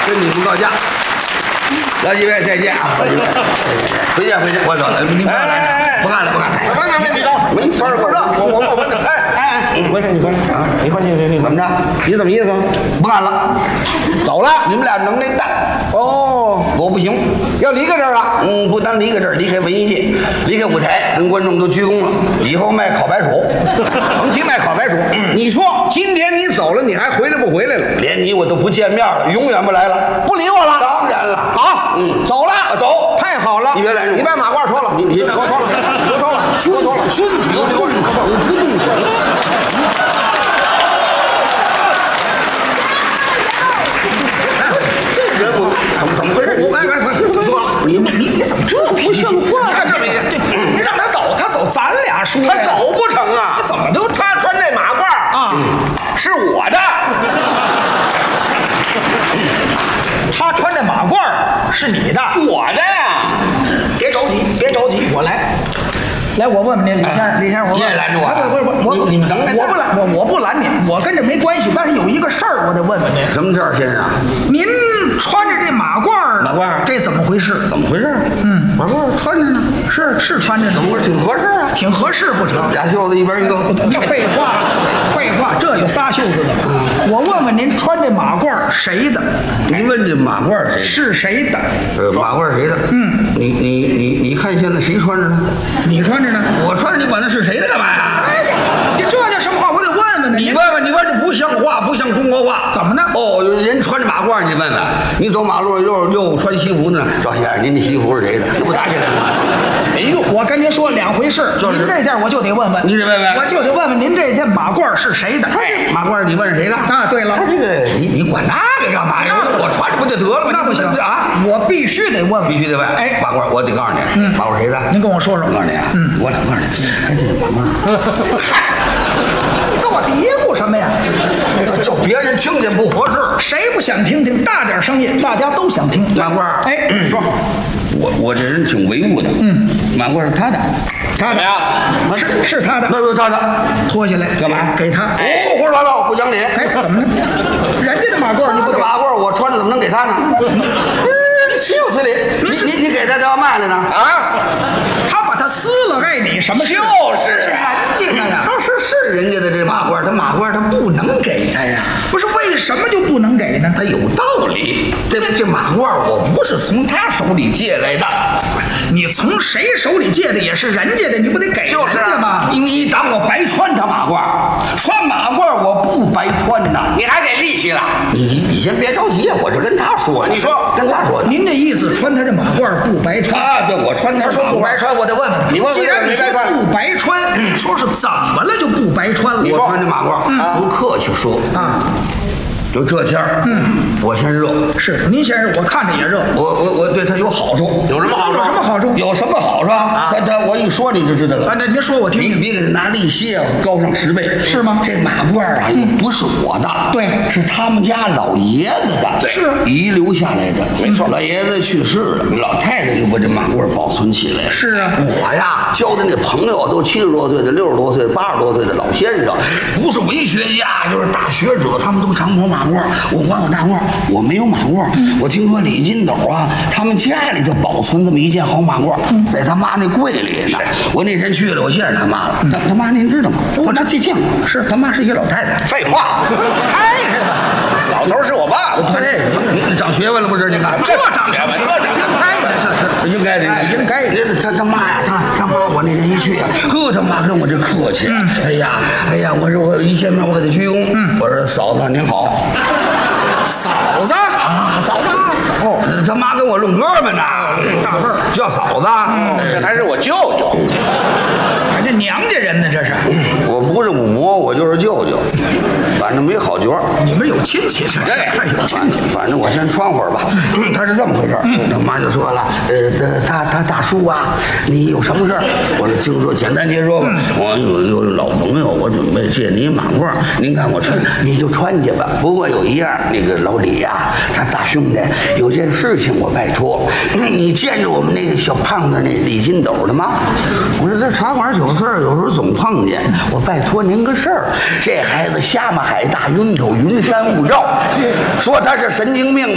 跟你们告假。老几位再见啊！老几位，回见，我走了。你不干了？不干了！你走，没法儿不让我问他。你回去啊！你回去，怎么着？你怎么意思？不干了，走了。你们俩能耐大哦，我不行，要离开这儿了。不单离开这儿，离开文艺界，离开舞台，跟观众都鞠躬了。以后卖烤白薯，甭提卖烤白薯。你说今天你走了，你还回来不回来了？连你我都不见面了，永远不来了，不理我了。当然了。好，走了，走，太好了。你别来，你把马褂脱了，你给我脱了，给我脱了，君子有动口不动手。这人我怎么回事？你怎么这脾气？ 你让他走，咱俩说他走不成啊？ 怎么都他穿这马褂啊，是我的。 他穿这马褂是你的， 我的呀！ 别着急，我来，我问问您，李先生， 你也拦着我？ 不是， 你们等等， 我不拦您，我跟这没关系，但是有一个事儿，我得问问您。 什么事儿，先生？ 您穿着这马褂，这怎么回事？ 怎么回事？马褂穿着呢， 是穿着呢， 怎么回事？挺合适啊， 挺合适不成？ 俩袖子一边一个。 废话，这有仨袖子的。我问问您，穿这马褂谁的？ 您问这马褂谁？ 是谁的？ 马褂谁的？你看现在谁穿着呢？ 你穿着呢？ 我穿着，你管他是谁的干嘛呀？ 你这叫什么话？我得问问呢。 你问这不像话，不像中国话。 怎么呢？ 哦，有人穿着马褂，你问问。你走马路又穿西服呢？赵先生，您的西服是谁的？那不打起来了吗？哎呦， 我跟您说两回事。您这件我就得问问。 你得问问， 我就得问问您这件马褂是谁的？ 马褂你问谁的？ 啊，对了， 他这个你管那个干嘛呀？我穿着不就得了吗？ 那不行啊！ 我必须得问， 必须得问。哎，马褂我得告诉你，马褂谁的？ 您跟我说说。 我告诉你啊，我俩告诉你，哎，这马褂， 你跟我嘀咕什么呀？ 叫别人听见不合适。 谁不想听？大点声音，大家都想听。 马褂， 哎， 说，我这人挺唯物的。马褂是他的， 他的呀，是他的， 那就是他的。 脱下来干嘛？ 给他。 胡说八道，不讲理。 哎，怎么了？人家的马褂你不给？ 马褂我穿着怎么能给他呢？岂有此理！你给他要卖了呢？啊！ 他把它撕了，碍你什么事？ 就是人家的呀。 他是人家的这马褂，他马褂他不能给他呀。 不是为什么就不能给呢？ 他有道理。这马褂我不是从他手里借来的， 你从谁手里借的也是人家的，你不得给人家吗？ 你当我白穿他马褂？穿马褂我不白穿呐。 你还给利息了？ 你先别着急，我这跟他说。 你说跟他说。 您这意思穿他这马褂不白穿啊？对，我穿他说不白穿，我得问问他。 你问， 既然你说不白穿，你说是怎么了就不白穿了？ 我穿这马褂，不客气说啊。就这天儿，我嫌热。 是您先生，我看着也热。 我对他有好处。 有什么好处？ 有什么好处？ 有什么好处啊？我一说你就知道了。 那您说我听听。 比给他拿利息高上10倍， 是吗？ 这马褂啊，也不是我的， 对， 是他们家老爷子的， 是遗留下来的。 没错， 老爷子去世了，老太太就把这马褂保存起来了。 是啊， 我呀交的那朋友都70多岁的、60多岁的、80多岁的老先生，不是文学家就是大学者，他们都常穿马褂。我管我大褂，我没有马褂。我听说李金斗啊，他们家里头保存这么一件好马褂，在他妈那柜里呢。我那天去了，我见着他妈了。他妈您知道吗？我这见过，是他妈是一个老太太。 废话， 太太吧， 老头是我爸爸。 对，你长学问了不是？你看这长学问，这长应该的，这是应该的， 应该的。 他妈呀，他妈，我那天一去啊，他妈跟我这客气。哎呀，我说我一见面我给他鞠躬。我说嫂子您好。 嫂子啊，嫂子， 哦，他妈跟我论哥们呢， 大辈儿叫嫂子， 这还是我舅舅。 这娘家人呢，这是。 我不是母，我就是舅舅，反正没好角。 你们有亲戚，这有亲戚。 反正我先穿会儿吧。他是这么回事，他妈就说了，他大叔啊，你有什么事儿？我说就说简单截说吧，我有老朋友，我准备借您马褂，您看我穿，你就穿去吧。不过有一样，那个老李呀，他大兄弟有件事情我拜托，你见着我们那个小胖子那李金斗了吗？我说在茶馆酒肆有时候总碰见，我拜托您个事儿。这孩子瞎嘛海大晕头，云山雾罩，说他是神经病。